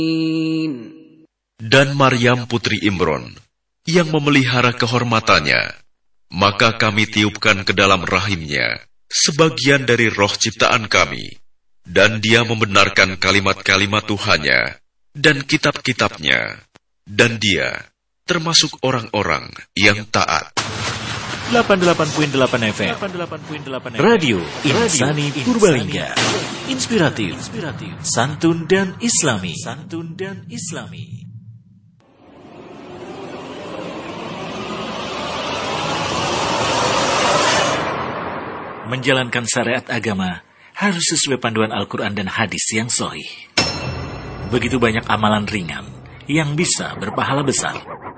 Dan Maryam putri Imron yang memelihara kehormatannya, maka kami tiupkan ke dalam rahimnya sebagian dari roh ciptaan kami, dan dia membenarkan kalimat-kalimat Tuhannya dan kitab-kitabnya, dan dia termasuk orang-orang yang taat. 88.8 FM Radio Insani Purbalingga. Inspiratif, santun dan islami. Menjalankan syariat agama harus sesuai panduan Al-Quran dan hadis yang sahih. Begitu banyak amalan ringan yang bisa berpahala besar.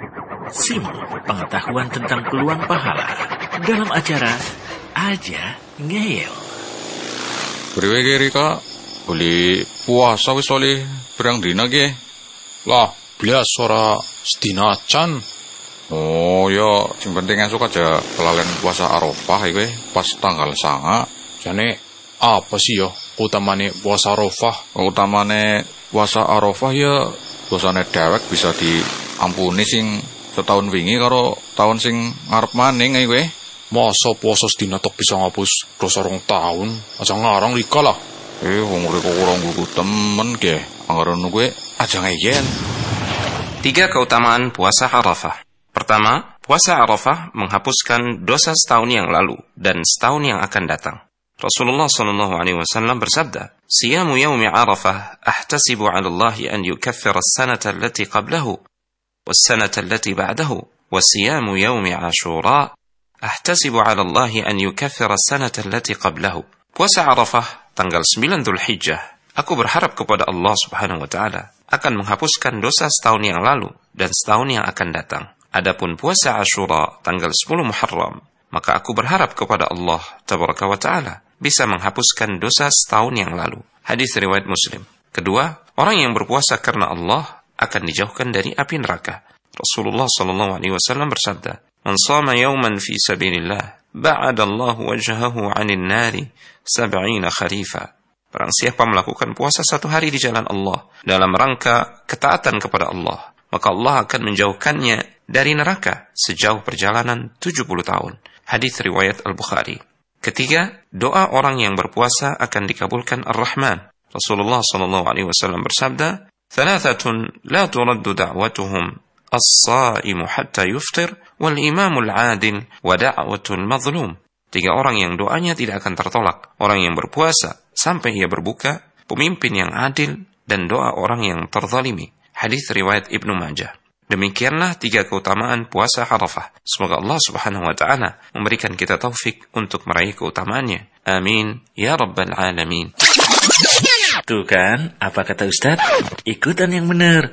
Simak pengetahuan tentang peluang pahala dalam acara Aja Ngeyel. Priwe ki Rika, boleh puasa wis oleh berang dina ki? Lah, blas ora sedina acan. Oh ya, sing penting esuk aja kelalen puasa Arafah iki pas tanggal 9. Jane apa sih ya utamane puasa Arafah? Utamane puasa Arafah ya dosane dewek bisa diampuni sing setahun wingi karo tahun sing ngarep maning iki kowe. Masa puasa sedina tok bisa ngapus dosa 2 tahun? Aja ngarang Rika lah. Wong Rika kurang buku temen ge. Anggaran kowe aja ngeyel. 3 keutamaan puasa Arafah. Pertama, puasa Arafah menghapuskan dosa setahun yang lalu dan setahun yang akan datang. Rasulullah SAW bersabda, "Siyamu yaumi Arafah ahtasibu 'ala Allah an yukaffira as-sanata allati qablahu was-sanata allati ba'dahu, wa siyamu yaumi Ashura ahtasibu 'ala Allah an yukaffira as-sanata allati qablahu." Puasa Arafah tanggal 9 Dzulhijjah, aku berharap kepada Allah Subhanahu wa taala akan menghapuskan dosa setahun yang lalu dan setahun yang akan datang. Adapun puasa Ashura tanggal 10 Muharram, maka aku berharap kepada Allah Tabaraka wa Ta'ala bisa menghapuskan dosa setahun yang lalu. Hadis riwayat Muslim. Kedua, orang yang berpuasa karena Allah akan dijauhkan dari api neraka. Rasulullah SAW bersabda, "Man shama yawman fi sabilillah, ba'adallahu wajhahu 'anil nari 70 kharifa." Barang siapa melakukan puasa 1 hari di jalan Allah dalam rangka ketaatan kepada Allah, maka Allah akan menjauhkannya dari neraka sejauh perjalanan 70 tahun. Hadis riwayat Al-Bukhari. Ketiga, doa orang yang berpuasa akan dikabulkan Ar-Rahman. Rasulullah SAW bersabda, "Thalathatun la turaddu da'watuhum as-sa'imu hatta yuftir, wal imamul 'adil, wa da'watul mazlum." 3 orang yang doanya tidak akan tertolak. Orang yang berpuasa sampai ia berbuka, pemimpin yang adil, dan doa orang yang terzalimi. Hadis riwayat Ibnu Majah. Demikianlah 3 keutamaan puasa Arafah. Semoga Allah Subhanahu wa taala memberikan kita taufik untuk meraih keutamaannya. Amin ya rabbal alamin. Tuh kan, apa kata Ustaz? Ikutan yang benar.